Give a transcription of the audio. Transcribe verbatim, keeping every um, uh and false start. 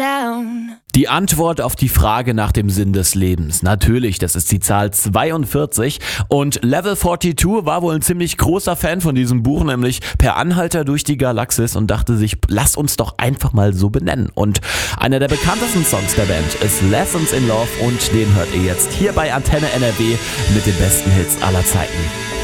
down. Die Antwort auf die Frage nach dem Sinn des Lebens. Natürlich, das ist die Zahl zweiundvierzig. Und Level zweiundvierzig war wohl ein ziemlich großer Fan von diesem Buch, nämlich Per Anhalter durch die Galaxis, und dachte sich, lass uns doch einfach mal so benennen. Und einer der bekanntesten Songs der Band ist Lessons in Love, und den hört ihr jetzt hier bei Antenne N R W mit den besten Hits aller Zeiten.